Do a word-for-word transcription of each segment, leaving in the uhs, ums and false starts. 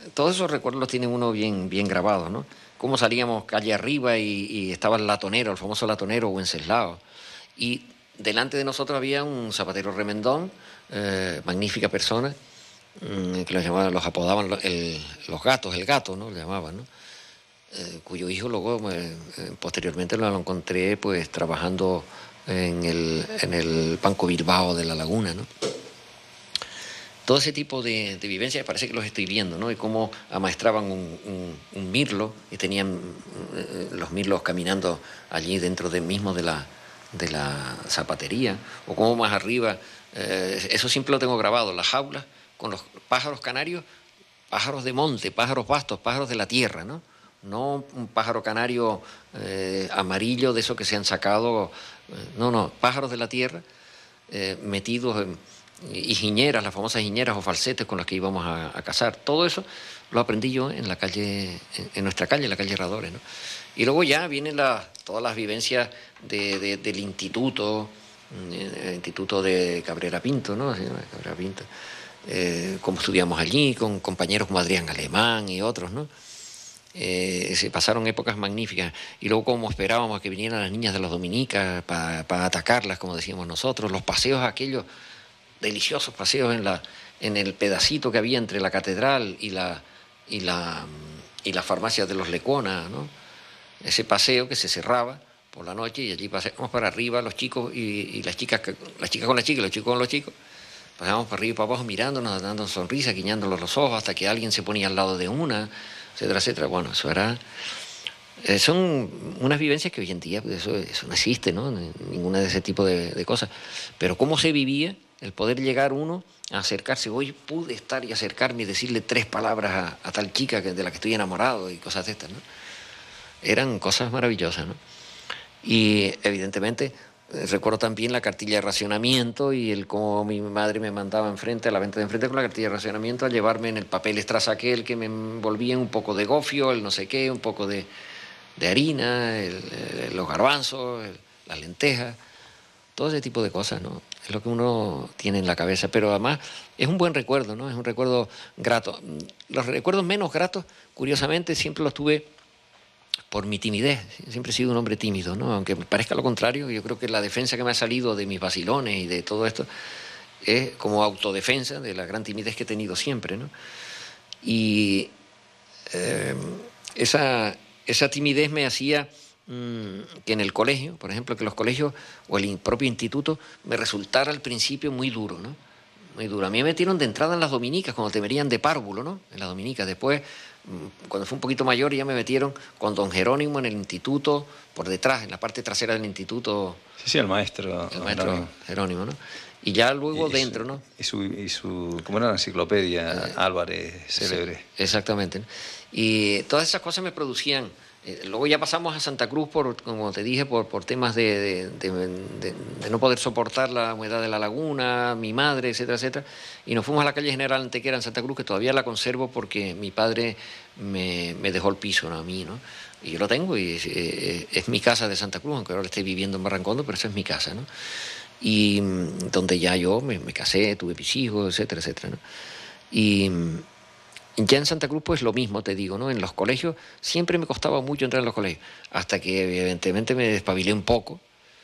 todos esos recuerdos los tiene uno bien, bien grabados, ¿no? Cómo salíamos calle arriba y, y estaba el latonero, el famoso latonero Wenceslao. Y delante de nosotros había un zapatero remendón, eh, magnífica persona, mmm, que los llamaban, los apodaban el, los gatos, el gato, ¿no? Lo llamaban, ¿no? Eh, cuyo hijo luego, eh, posteriormente lo encontré pues trabajando en el, en el Banco Bilbao de La Laguna, ¿no? Todo ese tipo de, de vivencias parece que los estoy viendo, ¿no? Y cómo amaestraban un, un, un mirlo y tenían eh, los mirlos caminando allí dentro de mismo de la, de la zapatería, o cómo más arriba, eh, eso siempre lo tengo grabado, las jaulas con los pájaros canarios, pájaros de monte, pájaros vastos, pájaros de la tierra, ¿no? No un pájaro canario eh, amarillo de esos que se han sacado, eh, no, no, pájaros de la tierra eh, metidos en... y giñeras, las famosas giñeras o falsetes con las que íbamos a, a cazar. Todo eso lo aprendí yo en la calle, en, en nuestra calle, en la calle Herradores, ¿no? Y luego ya vienen la, todas las vivencias de, de, del instituto, el instituto de Cabrera Pinto, ¿no? Cabrera Pinto. Eh, como estudiamos allí, con compañeros como Adrián Alemán y otros, ¿no? Eh, se pasaron épocas magníficas. Y luego como esperábamos a que vinieran las niñas de las dominicas para pa atacarlas, como decíamos nosotros, los paseos aquellos, deliciosos paseos en, la, en el pedacito que había entre la catedral y la, y la, y la farmacia de los Lecuona, ¿no? Ese paseo que se cerraba por la noche y allí pasábamos para arriba los chicos y, y las chicas, las chicas con las chicas y los chicos con los chicos. Pasábamos para arriba y para abajo mirándonos, dando sonrisas, guiñándolos los ojos hasta que alguien se ponía al lado de una, etcétera, etcétera. Bueno, eso era... Eh, son unas vivencias que hoy en día pues eso, eso no existe, ¿no? Ninguna de ese tipo de, de cosas. Pero cómo se vivía el poder llegar uno a acercarse. Hoy pude estar y acercarme y decirle tres palabras a, a tal chica que, de la que estoy enamorado y cosas de estas, ¿no? Eran cosas maravillosas, ¿no? Y evidentemente recuerdo también la cartilla de racionamiento y el cómo mi madre me mandaba enfrente, a la venta de enfrente con la cartilla de racionamiento, a llevarme en el papel strass aquel que me envolvía en un poco de gofio, el no sé qué, un poco de, de harina, el, el, los garbanzos, el, las lentejas, todo ese tipo de cosas, ¿no? Es lo que uno tiene en la cabeza, pero además es un buen recuerdo, ¿no? Es un recuerdo grato. Los recuerdos menos gratos, curiosamente, siempre los tuve por mi timidez. Siempre he sido un hombre tímido, ¿no? Aunque parezca lo contrario, yo creo que la defensa que me ha salido de mis vacilones y de todo esto es como autodefensa de la gran timidez que he tenido siempre, ¿no? Y eh, esa, esa timidez me hacía mmm, que en el colegio, por ejemplo, que los colegios o el propio instituto me resultara al principio muy duro, ¿no? Muy duro. A mí me metieron de entrada en las dominicas, cuando te verían de párvulo, ¿no? En las dominicas. Después, cuando fui un poquito mayor, ya me metieron con don Jerónimo en el instituto, por detrás, en la parte trasera del instituto. Sí, sí, el maestro. El maestro Jerónimo, Jerónimo, ¿no? Y ya luego y, dentro, su, ¿no? Y su, y su, como era la enciclopedia, eh, Álvarez, célebre. Sí, exactamente. Y todas esas cosas me producían... Eh, luego ya pasamos a Santa Cruz, por, como te dije, por, por temas de, de, de, de, de no poder soportar la humedad de la laguna, mi madre, etcétera, etcétera. Y nos fuimos a la calle General Antequera en Santa Cruz, que todavía la conservo porque mi padre me, me dejó el piso, ¿no? A mí, ¿no? Y yo lo tengo y es, es, es mi casa de Santa Cruz, aunque ahora estoy viviendo en Barrancondo, pero esa es mi casa, ¿no? Y donde ya yo me, me casé, tuve mis hijos, etcétera, etcétera, ¿no? Y... ya en Santa Cruz, pues lo mismo, te digo, ¿no? En los colegios siempre me costaba mucho entrar en los colegios, hasta que evidentemente me despabilé un poco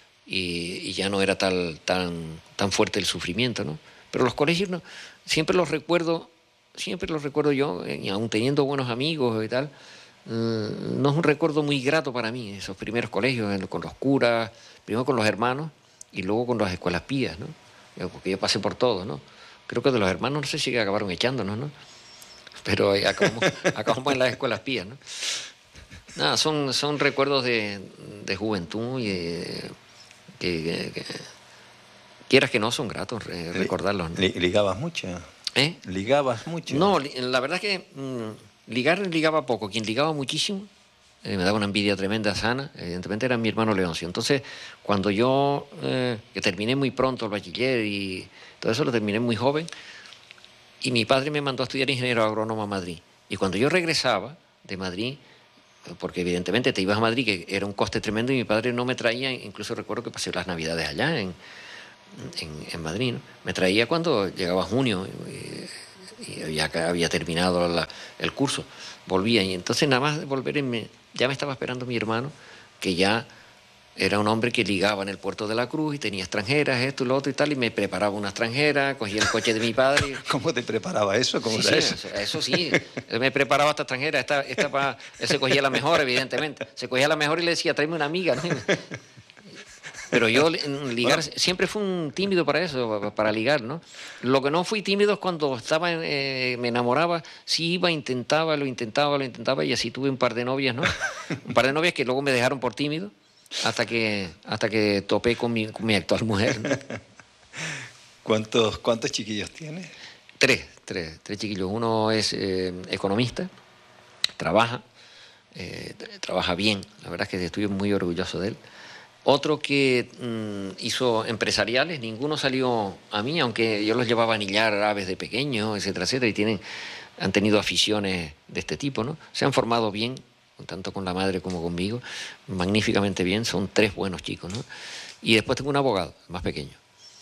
y, y ya no era tal, tan, tan fuerte el sufrimiento, ¿no? Pero los colegios no, siempre los recuerdo, siempre los recuerdo yo, y aún teniendo buenos amigos y tal, eh, no es un recuerdo muy grato para mí, esos primeros colegios, con los curas, primero con los hermanos y luego con las escuelas pías, ¿no? Porque yo pasé por todo, ¿no? Creo que de los hermanos no sé si acabaron echándonos, ¿no? Pero acabamos, acabamos en las escuelas pías, ¿no? Nada, son, son recuerdos de, de juventud y de, que, que, que quieras que no, son gratos re, recordarlos, ¿no? ¿Ligabas mucho? ¿Eh? ¿Ligabas mucho? No, la verdad es que mmm, ligar ligaba poco. Quien ligaba muchísimo, eh, me daba una envidia tremenda sana, evidentemente era mi hermano Leoncio. Entonces, cuando yo, eh, que terminé muy pronto el bachiller y todo eso lo terminé muy joven, y mi padre me mandó a estudiar ingeniero agrónomo a Madrid. Y cuando yo regresaba de Madrid, porque evidentemente te ibas a Madrid, que era un coste tremendo, y mi padre no me traía, incluso recuerdo que pasé las Navidades allá en, en, en Madrid, ¿no? Me traía cuando llegaba junio, y ya había terminado la, el curso. Volvía y entonces nada más de volver, en, ya me estaba esperando mi hermano, que ya era un hombre que ligaba en el puerto de la Cruz y tenía extranjeras, esto y lo otro y tal, y me preparaba una extranjera, cogía el coche de mi padre. ¿Cómo te preparaba eso? ¿Cómo sí, era sí, eso? Eso sí, él me preparaba esta extranjera, esta, esta pa, él se cogía la mejor, evidentemente. Se cogía la mejor y le decía, tráeme una amiga, ¿no? Pero yo ligar, bueno, siempre fui un tímido para eso, para ligar, ¿no? Lo que no fui tímido es cuando estaba, eh, me enamoraba, sí iba, intentaba, lo intentaba, lo intentaba, y así tuve un par de novias, ¿no? Un par de novias que luego me dejaron por tímido, hasta que, hasta que topé con mi, con mi actual mujer, ¿no? ¿Cuántos, ¿Cuántos chiquillos tienes? Tres, tres, tres chiquillos. Uno es eh, economista, trabaja, eh, trabaja bien, la verdad es que estoy muy orgulloso de él. Otro que mmm, hizo empresariales, ninguno salió a mí, aunque yo los llevaba a anillar aves de pequeño, etcétera, etcétera, y tienen, han tenido aficiones de este tipo, ¿no? Se han formado bien, tanto con la madre como conmigo, magníficamente bien, son tres buenos chicos, ¿no? Y después tengo un abogado, más pequeño.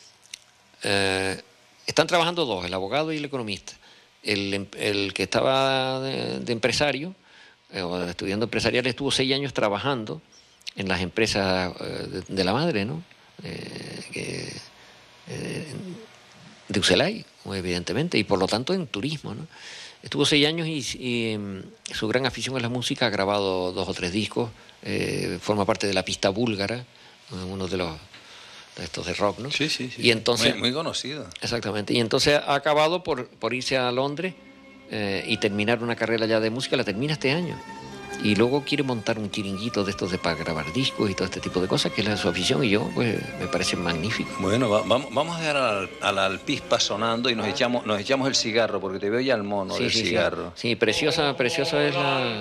Eh, están trabajando dos, el abogado y el economista. El, el que estaba de, de empresario, eh, o estudiando empresarial, estuvo seis años trabajando en las empresas eh, de, de la madre, ¿no? Eh, que, eh, de Ucelay, evidentemente, y por lo tanto en turismo, ¿no? Estuvo seis años y, y su gran afición a la música, ha grabado dos o tres discos, eh, forma parte de la pista búlgara, uno de los de estos de rock, ¿no? Sí, sí, sí. Y entonces, muy, muy conocido. Exactamente. Y entonces ha acabado por, por irse a Londres eh, y terminar una carrera ya de música, la termina este año. Y luego quiere montar un chiringuito de estos de para grabar discos y todo este tipo de cosas, que es su afición, y yo, pues, me parece magnífico. Bueno, va, vamos, vamos a dejar al, al alpispa sonando y nos echamos, nos echamos el cigarro, porque te veo ya el mono sí, del sí, cigarro. Sí, sí, preciosa, preciosa es la...